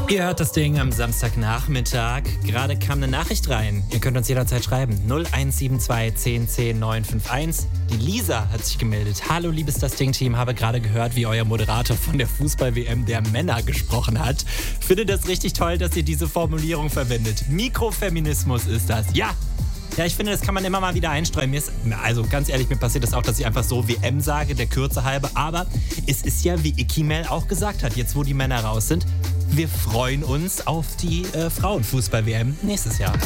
Ihr hört das Ding am Samstagnachmittag. Gerade kam eine Nachricht rein. Ihr könnt uns jederzeit schreiben. 0172 10 10 951. Die Lisa hat sich gemeldet. Hallo, liebes Das Ding-Team. Habe gerade gehört, wie euer Moderator von der Fußball-WM der Männer gesprochen hat. Finde das richtig toll, dass ihr diese Formulierung verwendet. Mikrofeminismus ist das. Ja, ich finde, das kann man immer mal wieder einstreuen. Also ganz ehrlich, mir passiert das auch, dass ich einfach so WM sage, der Kürze halber. Aber es ist ja, wie Ikimel auch gesagt hat, jetzt wo die Männer raus sind, wir freuen uns auf die Frauenfußball-WM nächstes Jahr.